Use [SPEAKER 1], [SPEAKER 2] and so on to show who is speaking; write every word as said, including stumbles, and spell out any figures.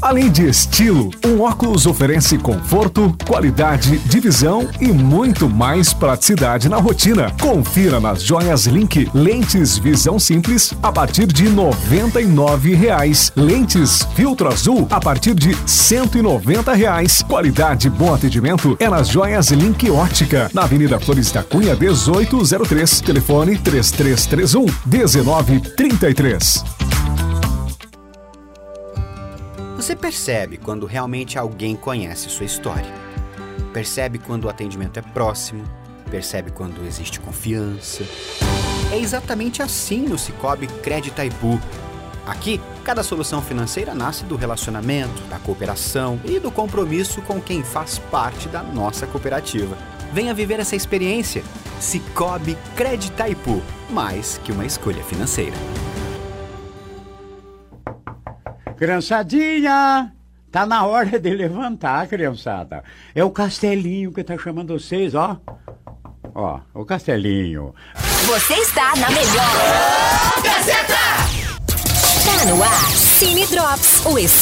[SPEAKER 1] Além de estilo, um óculos oferece conforto, qualidade de visão e muito mais praticidade na rotina. Confira nas Joias Link lentes visão simples a partir de noventa e nove reais. Lentes filtro azul a partir de cento e noventa reais. Qualidade e bom atendimento é nas Joias Link Ótica, na Avenida Flores da Cunha dezoito zero três. Telefone três três três um, um nove três três.
[SPEAKER 2] Você percebe quando realmente alguém conhece sua história. Percebe quando o atendimento é próximo, percebe quando existe confiança. É exatamente assim no Sicoob Crédito Itaipu. Aqui, cada solução financeira nasce do relacionamento, da cooperação e do compromisso com quem faz parte da nossa cooperativa. Venha viver essa experiência. Sicoob Crédito Itaipu, mais que uma escolha financeira.
[SPEAKER 3] Criançadinha, tá na hora de levantar, criançada. É o Castelinho que tá chamando vocês, ó. Ó, o Castelinho.
[SPEAKER 4] Você está na melhor. Gazeta! Tá no ar, Cine Drops, o